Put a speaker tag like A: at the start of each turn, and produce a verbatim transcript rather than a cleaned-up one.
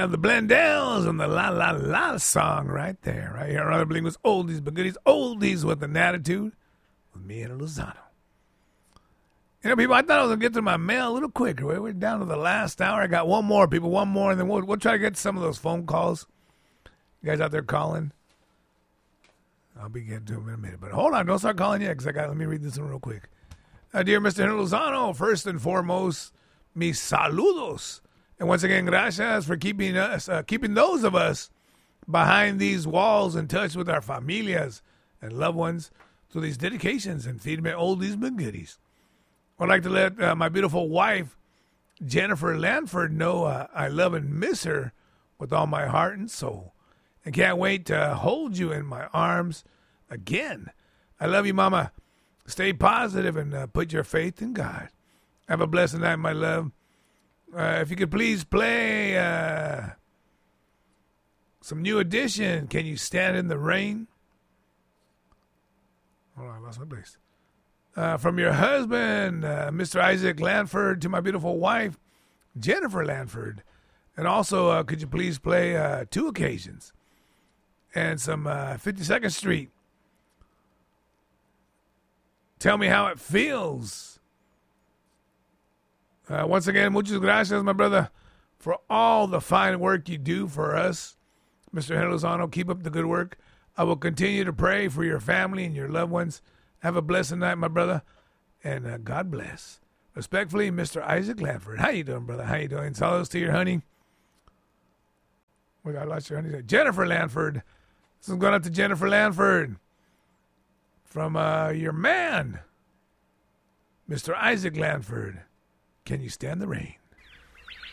A: have the Blendels and the La La La song right there. Right here on Other Blingus, oldies but goodies, oldies with an attitude with me and Lozano. You know, people, I thought I was going to get to my mail a little quicker. We're down to the last hour. I got one more, people, one more, and then we'll, we'll try to get some of those phone calls. You guys out there calling? I'll be getting to them in a minute. But hold on, don't start calling yet, because I got, let me read this one real quick. Uh, dear Mister Henry Lozano, first and foremost, mis saludos. And once again, gracias for keeping us, uh, keeping those of us behind these walls in touch with our familias and loved ones through these dedications and feeding me oldies but goodies. I'd like to let uh, my beautiful wife, Jennifer Lanford, know uh, I love and miss her with all my heart and soul. And can't wait to hold you in my arms again. I love you, Mama. Stay positive and uh, put your faith in God. Have a blessed night, my love. Uh, if you could please play uh, some New Edition, Can You Stand in the Rain? Hold on, I lost my place. Uh, from your husband, uh, Mister Isaac Lanford, to my beautiful wife, Jennifer Lanford. And also, uh, could you please play uh, Two Occasions and some uh, fifty-second Street. Tell me how it feels. Uh, once again, muchas gracias, my brother, for all the fine work you do for us. Mister Henry Lozano, keep up the good work. I will continue to pray for your family and your loved ones. Have a blessed night, my brother, and uh, God bless. Respectfully, Mister Isaac Lanford. How you doing, brother? How you doing? Saludos to your honey. We got lost your honey. Jennifer Lanford. This is going out to Jennifer Lanford from uh, your man, Mister Isaac Lanford. Can you stand the rain?